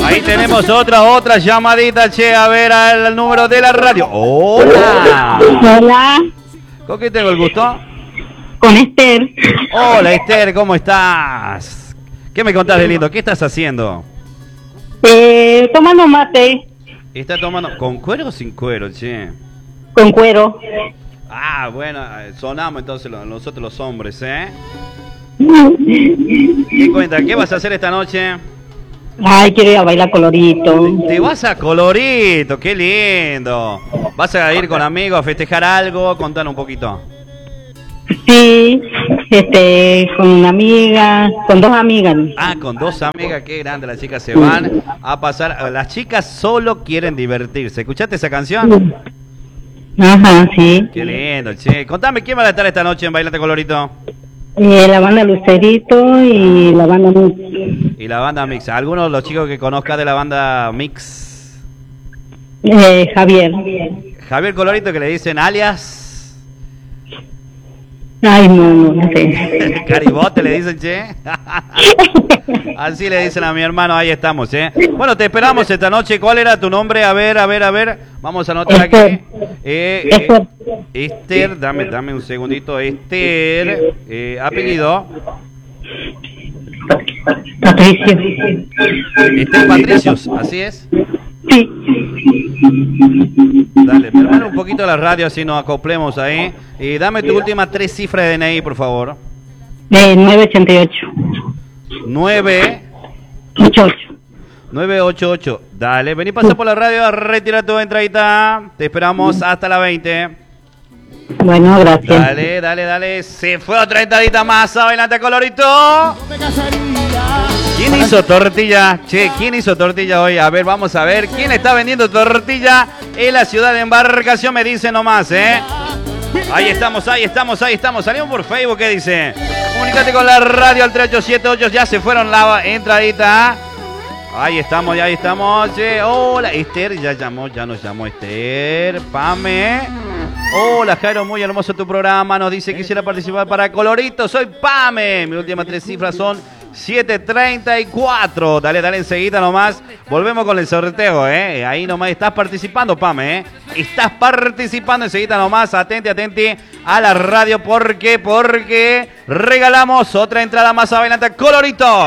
Ahí tenemos otra llamadita, che, a ver al número de la radio. Hola. Hola, ¿Con quién tengo el gusto? con Esther. Hola, Esther, ¿cómo estás? ¿Qué me contás de lindo? ¿Qué estás haciendo? Tomando mate ¿Está tomando con cuero o sin cuero, che? con cuero. Ah, bueno, sonamos entonces nosotros los hombres, ¿eh? ¿Qué cuenta? ¿Qué vas a hacer esta noche? Ay, quiero ir a bailar colorito. Te vas a Colorito, qué lindo. ¿Vas a ir con amigos a festejar algo? Contanos un poquito. Sí, con una amiga, con dos amigas. Ah, con dos amigas, qué grande. Las chicas se van a pasar. Las chicas solo quieren divertirse. ¿Escuchaste esa canción? Ajá, sí. Qué lindo, che. Contame, ¿quién va a estar esta noche en Bailate Colorito? La banda Lucerito y la banda Mix. Y la banda Mix. ¿Algunos de los chicos que conozcas de la banda Mix? Javier. Javier Colorito, que le dicen alias. Ay, no sé. Caribote le dicen, che. Así le dicen a mi hermano, ahí estamos, ¿eh? Bueno, te esperamos esta noche. ¿Cuál era tu nombre? A ver. Vamos a anotar aquí. Esther, dame un segundito. Esther, apellido. Patricio. Esther Patricios, así es. Sí. Dale, mi hermano, un poquito la radio, así nos acoplemos ahí. Y dame tu última 3 cifras de DNI, por favor. 988. 988. Dale, vení, pasa por la radio, retira tu entradita. Te esperamos hasta las 20. Bueno, gracias. Dale. Se fue otra entradita más. Adelante, Colorito. ¿Quién hizo tortilla? Che, ¿quién hizo tortilla hoy? A ver, vamos a ver. ¿Quién está vendiendo tortilla en la ciudad de Embarcación? Me dice nomás, ¿eh? Ahí estamos. Salimos por Facebook, ¿qué dice? Comunicate con la radio al 3878. Ya se fueron la entradita. Ahí estamos. Che, hola, Esther, ya nos llamó Esther. Pame. Hola, Jairo, muy hermoso tu programa. Nos dice que quisiera participar para Colorito. Soy Pame. Mis últimas 3 cifras son 734. Dale enseguida nomás. Volvemos con el sorteo, ahí nomás estás participando, Pame, estás participando enseguida nomás. Atente a la radio porque regalamos otra entrada más adelante. Colorito.